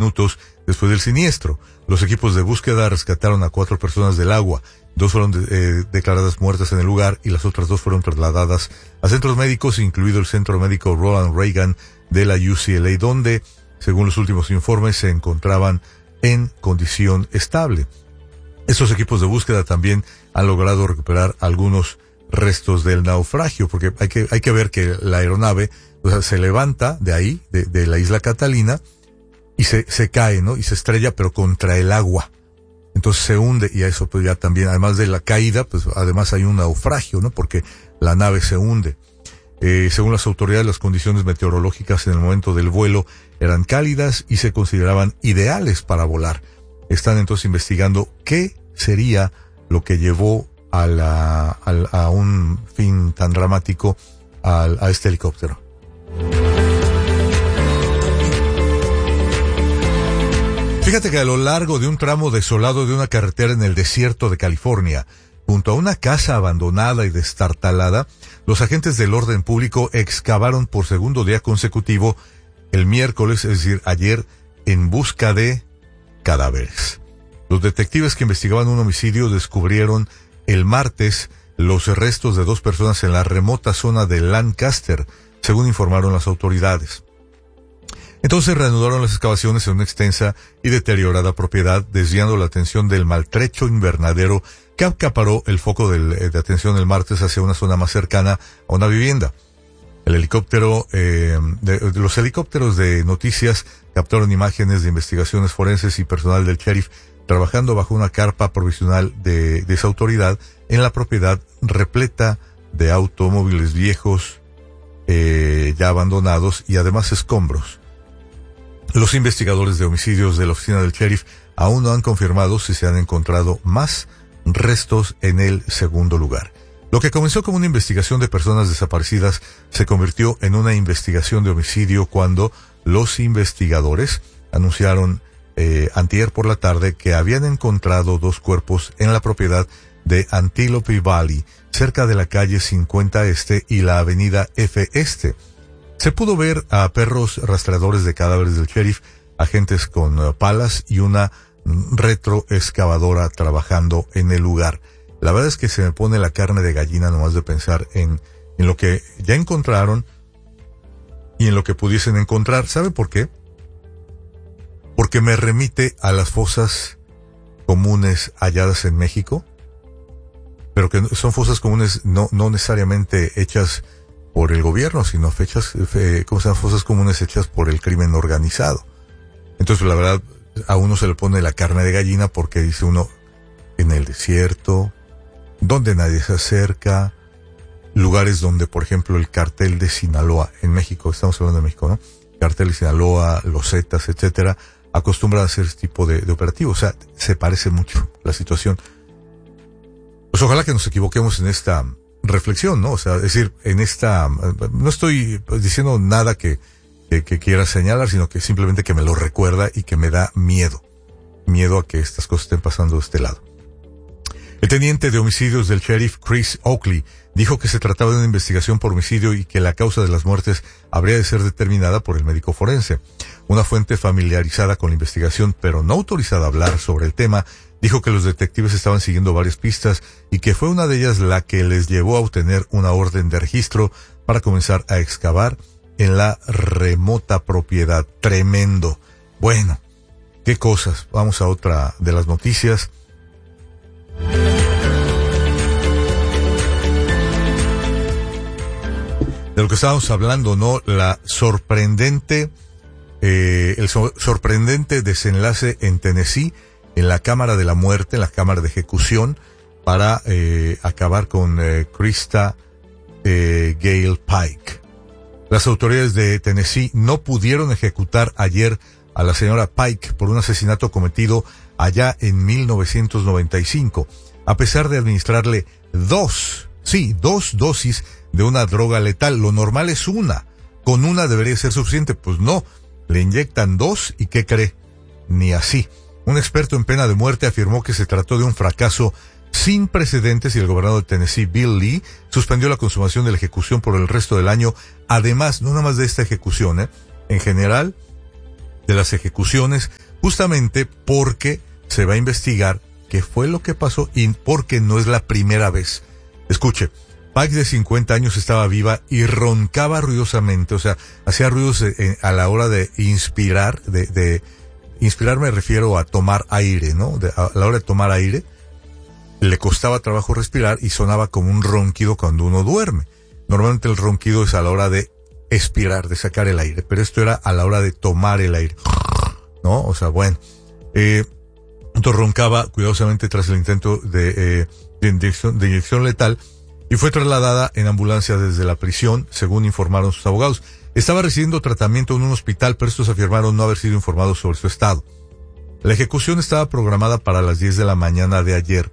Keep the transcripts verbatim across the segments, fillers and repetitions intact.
minutos después del siniestro. Los equipos de búsqueda rescataron a cuatro personas del agua. Dos fueron de, eh, declaradas muertas en el lugar y las otras dos fueron trasladadas a centros médicos, incluido el Centro Médico Ronald Reagan de la U C L A, donde, según los últimos informes, se encontraban en condición estable. Estos equipos de búsqueda también han logrado recuperar algunos restos del naufragio, porque hay que, hay que ver que la aeronave, o sea, se levanta de ahí, de, de la isla Catalina, y se, se cae, ¿no? Y se estrella, pero contra el agua. Entonces se hunde, y a eso pues ya también, además de la caída, pues además hay un naufragio, ¿no? Porque la nave se hunde. Eh, según las autoridades, las condiciones meteorológicas en el momento del vuelo eran cálidas y se consideraban ideales para volar. Están entonces investigando qué sería lo que llevó a la, a, a un fin tan dramático a, a este helicóptero. Fíjate que a lo largo de un tramo desolado de una carretera en el desierto de California, junto a una casa abandonada y destartalada, los agentes del orden público excavaron por segundo día consecutivo el miércoles, es decir, ayer, en busca de cadáveres. Los detectives que investigaban un homicidio descubrieron el martes los restos de dos personas en la remota zona de Lancaster, según informaron las autoridades. Entonces reanudaron las excavaciones en una extensa y deteriorada propiedad, desviando la atención del maltrecho invernadero que acaparó el foco del, de atención el martes hacia una zona más cercana a una vivienda. El helicóptero, eh, de, de los helicópteros de noticias captaron imágenes de investigaciones forenses y personal del sheriff trabajando bajo una carpa provisional de, de esa autoridad en la propiedad repleta de automóviles viejos, eh, ya abandonados y además escombros. Los investigadores de homicidios de la oficina del sheriff aún no han confirmado si se han encontrado más restos en el segundo lugar. Lo que comenzó como una investigación de personas desaparecidas se convirtió en una investigación de homicidio cuando los investigadores anunciaron eh, antier por la tarde que habían encontrado dos cuerpos en la propiedad de Antelope Valley, cerca de la calle cincuenta Este y la avenida F Este. Se pudo ver a perros rastreadores de cadáveres del sheriff, agentes con uh, palas y una retroexcavadora trabajando en el lugar. La verdad es que se me pone la carne de gallina nomás de pensar en, en lo que ya encontraron y en lo que pudiesen encontrar. ¿Sabe por qué? Porque me remite a las fosas comunes halladas en México, pero que son fosas comunes no, no necesariamente hechas por el gobierno, sino fechas, fe, ¿cómo se llaman? Fosas comunes hechas por el crimen organizado. Entonces, la verdad, a uno se le pone la carne de gallina porque dice uno, en el desierto, donde nadie se acerca, lugares donde, por ejemplo, el cartel de Sinaloa, en México, estamos hablando de México, ¿no? Cartel de Sinaloa, los Zetas, etcétera, acostumbran a hacer este tipo de, de operativos. O sea, se parece mucho la situación. Pues ojalá que nos equivoquemos en esta reflexión, ¿no? O sea, es decir, en esta, no estoy diciendo nada que, que, que quiera señalar, sino que simplemente que me lo recuerda y que me da miedo, miedo a que estas cosas estén pasando de este lado. El teniente de homicidios del sheriff Chris Oakley dijo que se trataba de una investigación por homicidio y que la causa de las muertes habría de ser determinada por el médico forense. Una fuente familiarizada con la investigación, pero no autorizada a hablar sobre el tema, dijo que los detectives estaban siguiendo varias pistas y que fue una de ellas la que les llevó a obtener una orden de registro para comenzar a excavar en la remota propiedad. Tremendo. Bueno, qué cosas. Vamos a otra de las noticias. De lo que estábamos hablando, ¿no? La sorprendente, eh, el so- sorprendente desenlace en Tennessee, en la Cámara de la Muerte, en la Cámara de Ejecución, para eh, acabar con eh, Krista eh, Gale Pike. Las autoridades de Tennessee no pudieron ejecutar ayer a la señora Pike por un asesinato cometido allá en mil novecientos noventa y cinco, a pesar de administrarle dos, sí, dos dosis de una droga letal. Lo normal es una, con una debería ser suficiente. Pues no, le inyectan dos y ¿qué cree? Ni así. Un experto en pena de muerte afirmó que se trató de un fracaso sin precedentes y el gobernador de Tennessee, Bill Lee, suspendió la consumación de la ejecución por el resto del año. Además, no nada más de esta ejecución, ¿eh? En general, de las ejecuciones, justamente porque se va a investigar qué fue lo que pasó y porque no es la primera vez. Escuche, Pike de cincuenta años estaba viva y roncaba ruidosamente, o sea, hacía ruidos eh, a la hora de inspirar, de, de inspirar me refiero a tomar aire, ¿no? De, a la hora de tomar aire, le costaba trabajo respirar y sonaba como un ronquido cuando uno duerme. Normalmente el ronquido es a la hora de expirar, de sacar el aire, pero esto era a la hora de tomar el aire, ¿no? O sea, bueno, eh, entonces roncaba cuidadosamente tras el intento de, eh, de, inyección, de inyección letal y fue trasladada en ambulancia desde la prisión, según informaron sus abogados. Estaba recibiendo tratamiento en un hospital, pero estos afirmaron no haber sido informados sobre su estado. La ejecución estaba programada para las diez de la mañana de ayer,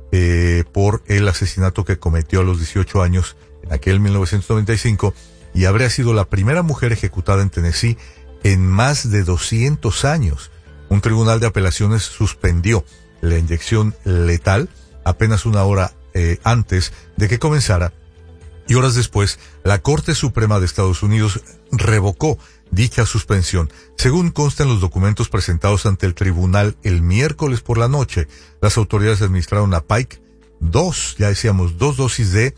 eh, por el asesinato que cometió a los dieciocho años en aquel mil novecientos noventa y cinco, y habría sido la primera mujer ejecutada en Tennessee en más de doscientos años. Un tribunal de apelaciones suspendió la inyección letal apenas una hora eh, antes de que comenzara, y horas después la Corte Suprema de Estados Unidos revocó dicha suspensión. Según consta en los documentos presentados ante el tribunal el miércoles por la noche, las autoridades administraron a Pike dos, ya decíamos, dos dosis de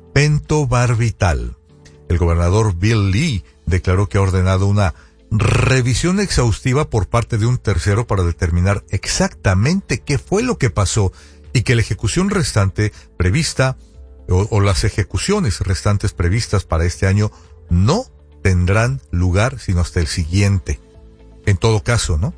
pentobarbital. El gobernador Bill Lee declaró que ha ordenado una revisión exhaustiva por parte de un tercero para determinar exactamente qué fue lo que pasó y que la ejecución restante prevista o, o las ejecuciones restantes previstas para este año no tendrán lugar sino hasta el siguiente. En todo caso, ¿no?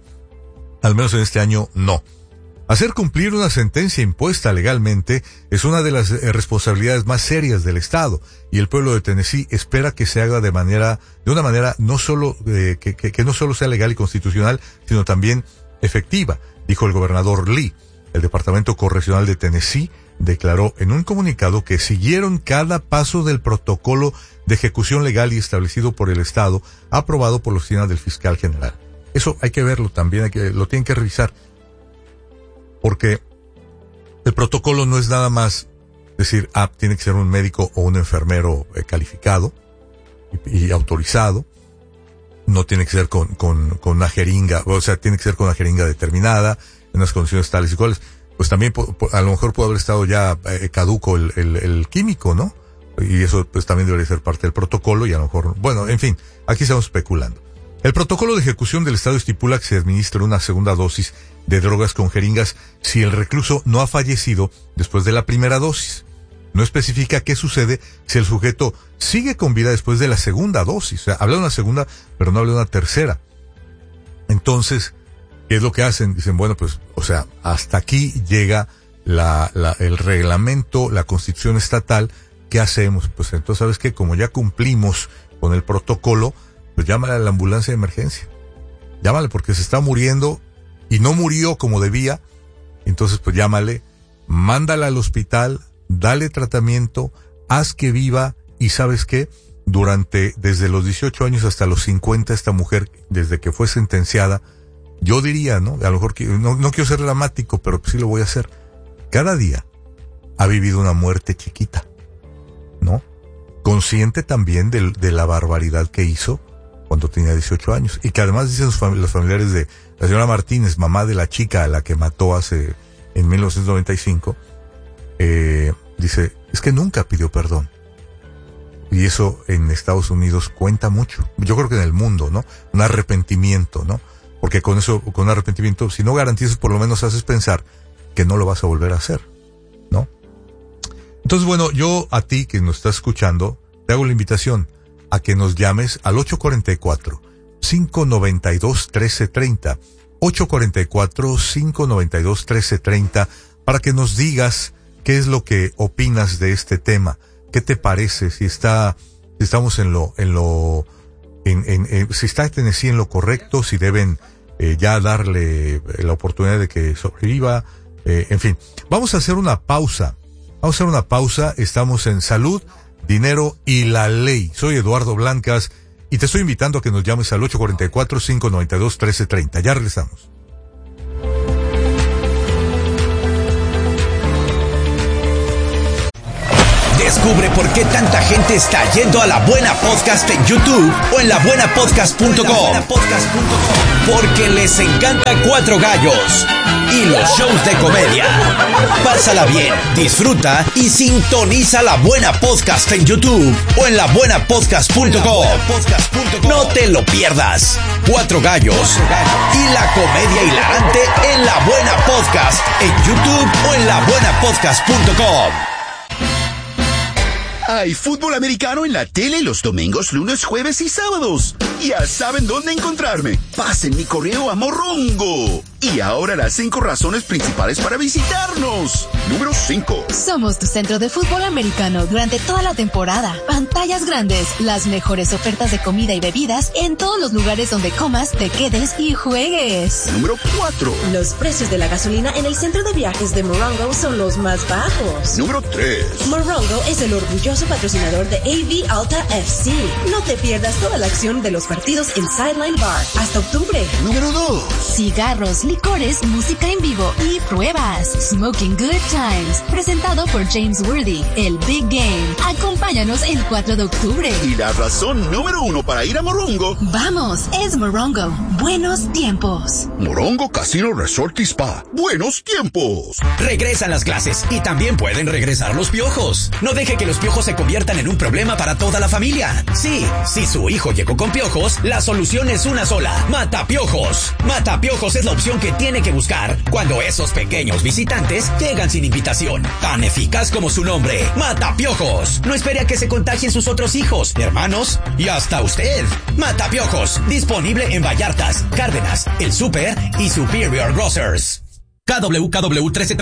Al menos en este año, no. Hacer cumplir una sentencia impuesta legalmente es una de las eh, responsabilidades más serias del Estado, y el pueblo de Tennessee espera que se haga de manera, de una manera no solo, eh, que, que, que no solo sea legal y constitucional, sino también efectiva, dijo el gobernador Lee. El Departamento Correccional de Tennessee declaró en un comunicado que siguieron cada paso del protocolo de ejecución legal y establecido por el Estado, aprobado por la oficina del fiscal general. Eso hay que verlo también, hay que, lo tienen que revisar. Porque el protocolo no es nada más decir, ah, tiene que ser un médico o un enfermero eh, calificado y, y autorizado. No tiene que ser con, con, con una jeringa, o sea, tiene que ser con una jeringa determinada, en unas condiciones tales y cuales. Pues también po, po, a lo mejor puede haber estado ya eh, caduco el, el, el químico, ¿no? Y eso pues también debería ser parte del protocolo y a lo mejor, bueno, en fin, aquí estamos especulando. El protocolo de ejecución del Estado estipula que se administre una segunda dosis de drogas con jeringas si el recluso no ha fallecido después de la primera dosis. No especifica qué sucede si el sujeto sigue con vida después de la segunda dosis. O sea, habla de una segunda, pero no habla de una tercera. Entonces, ¿qué es lo que hacen? Dicen, bueno, pues, o sea, hasta aquí llega la, la, el reglamento, la constitución estatal. ¿Qué hacemos? Pues entonces, ¿sabes qué? Como ya cumplimos con el protocolo, pues llámale a la ambulancia de emergencia. Llámale porque se está muriendo y no murió como debía. Entonces, pues llámale, mándala al hospital, dale tratamiento, haz que viva y ¿sabes qué? Durante, desde los dieciocho años hasta los cincuenta, esta mujer, desde que fue sentenciada, yo diría, ¿no? A lo mejor, no, no quiero ser dramático, pero sí lo voy a hacer. Cada día ha vivido una muerte chiquita, ¿no? Consciente también de, de la barbaridad que hizo cuando tenía dieciocho años. Y que además dicen los, fam- los familiares de la señora Martínez, mamá de la chica a la que mató hace, en mil novecientos noventa y cinco, eh, dice, es que nunca pidió perdón. Y eso en Estados Unidos cuenta mucho. Yo creo que en el mundo, ¿no? Un arrepentimiento, ¿no? Porque con eso, con un arrepentimiento, si no garantizas, por lo menos haces pensar que no lo vas a volver a hacer, ¿no? Entonces, bueno, yo a ti que nos estás escuchando, te hago la invitación a que nos llames al ocho cuatro cuatro, cinco nueve dos, uno tres tres cero, ocho cuatro cuatro, cinco nueve dos, uno tres tres cero, para que nos digas qué es lo que opinas de este tema, qué te parece, si está, si estamos en lo, en lo, en, en, en si está Tennessee en lo correcto, si deben eh, ya darle la oportunidad de que sobreviva, eh, en fin. Vamos a hacer una pausa, vamos a hacer una pausa, estamos en Salud, Dinero y la Ley. Soy Eduardo Blancas y te estoy invitando a que nos llames al ocho cuatro cuatro, cinco nueve dos, uno tres tres cero. Ya regresamos. Descubre por qué tanta gente está yendo a La Buena Podcast en YouTube o en la buena podcast punto com. Porque les encanta Cuatro Gallos y los shows de comedia. Pásala bien, disfruta y sintoniza La Buena Podcast en YouTube o en la buena podcast punto com. No te lo pierdas. Cuatro Gallos y la comedia hilarante en La Buena Podcast en YouTube o en la buena podcast punto com. Hay fútbol americano en la tele los domingos, lunes, jueves y sábados. Ya saben dónde encontrarme. Pasen mi correo a Morongo. Y ahora las cinco razones principales para visitarnos. Número cinco. Somos tu centro de fútbol americano durante toda la temporada. Pantallas grandes, las mejores ofertas de comida y bebidas en todos los lugares donde comas, te quedes y juegues. Número cuatro. Los precios de la gasolina en el centro de viajes de Morongo son los más bajos. Número tres. Morongo es el orgulloso patrocinador de A V Alta F C. No te pierdas toda la acción de los partidos en Sideline Bar hasta octubre. Número dos. Cigarros, licores, música en vivo y pruebas. Smoking Good Times, presentado por James Worthy, el Big Game. Acompáñanos el cuatro de octubre. Y la razón número uno para ir a Morongo. Vamos, es Morongo. Buenos tiempos. Morongo Casino Resort y Spa. Buenos tiempos. Regresan las clases y también pueden regresar los piojos. No deje que los piojos se conviertan en un problema para toda la familia. Sí, si su hijo llegó con piojos, la solución es una sola. Matapiojos. Matapiojos es la opción que tiene que buscar cuando esos pequeños visitantes llegan sin invitación. Tan eficaz como su nombre. Matapiojos. No espere a que se contagien sus otros hijos, hermanos y hasta usted. Matapiojos. Disponible en Vallartas, Cárdenas, El Super y Superior Grocers. K W K W trece